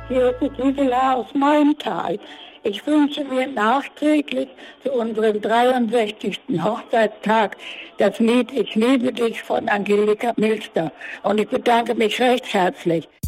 Hier ist die Gisela aus Maintal. Ich wünsche mir nachträglich zu unserem 63. Hochzeitstag das Lied Ich liebe dich von Angelika Milster. Und ich bedanke mich recht herzlich.